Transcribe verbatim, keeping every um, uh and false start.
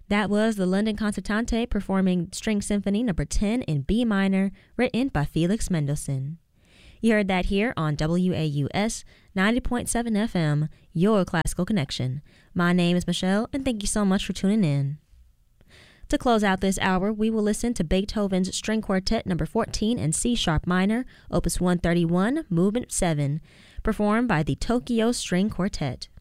That was the London Concertante performing String Symphony number ten in B minor, written by Felix Mendelssohn. You heard that here on W A U S ninety point seven F M, your classical connection. My name is Michelle, and thank you so much for tuning in. To close out this hour, we will listen to Beethoven's String Quartet number fourteen in C sharp minor, opus one thirty-one, movement seven, performed by the Tokyo String Quartet.